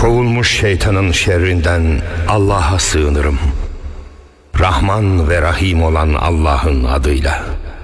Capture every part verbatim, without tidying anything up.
Kovulmuş şeytanın şerrinden Allah'a sığınırım. Rahman ve Rahim olan Allah'ın adıyla.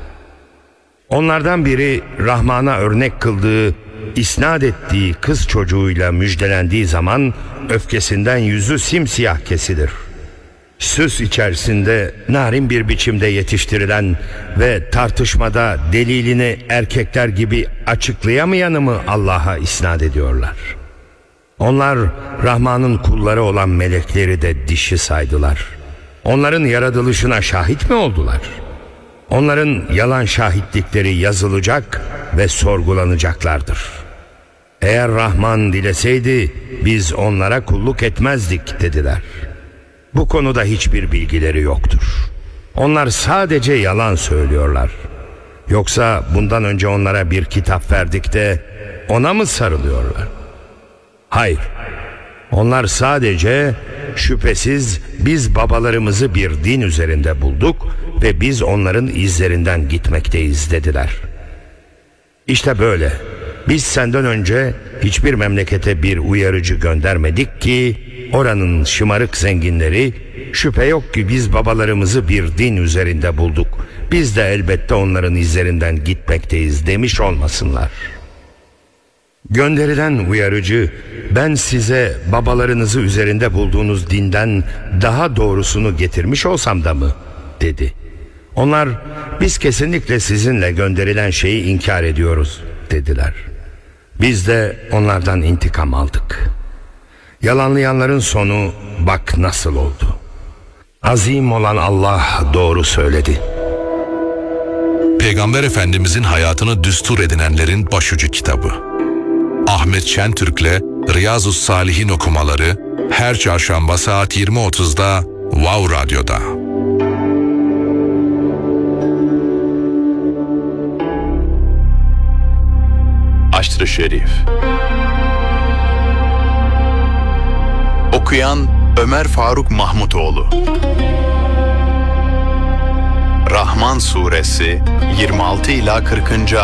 Onlardan biri Rahman'a örnek kıldığı, isnat ettiği kız çocuğuyla müjdelendiği zaman öfkesinden yüzü simsiyah kesilir. Süs içerisinde narin bir biçimde yetiştirilen ve tartışmada delilini erkekler gibi açıklayamayanı mı Allah'a isnat ediyorlar? Onlar Rahman'ın kulları olan melekleri de dişi saydılar. Onların yaratılışına şahit mi oldular? Onların yalan şahitlikleri yazılacak ve sorgulanacaklardır. Eğer Rahman dileseydi biz onlara kulluk etmezdik dediler. Bu konuda hiçbir bilgileri yoktur. Onlar sadece yalan söylüyorlar. Yoksa bundan önce onlara bir kitap verdik de ona mı sarılıyorlar? Hayır. Onlar sadece şüphesiz biz babalarımızı bir din üzerinde bulduk ve biz onların izlerinden gitmekteyiz dediler. İşte böyle. Biz senden önce hiçbir memlekete bir uyarıcı göndermedik ki oranın şımarık zenginleri şüphe yok ki biz babalarımızı bir din üzerinde bulduk. Biz de elbette onların izlerinden gitmekteyiz demiş olmasınlar. Gönderilen uyarıcı ben size babalarınızı üzerinde bulduğunuz dinden daha doğrusunu getirmiş olsam da mı dedi. Onlar biz kesinlikle sizinle gönderilen şeyi inkar ediyoruz dediler. Biz de onlardan intikam aldık. Yalanlayanların sonu bak nasıl oldu. Azim olan Allah doğru söyledi. Peygamber Efendimizin hayatını düstur edinenlerin başucu kitabı. Ahmet Şentürk'le Riyazu Salihin okumaları her çarşamba saat yirmi otuzda Wow Radyo'da. Aşr-ı Şerif. Okuyan Ömer Faruk Mahmutoğlu. Rahman Suresi yirmi altı ila kırkıncı.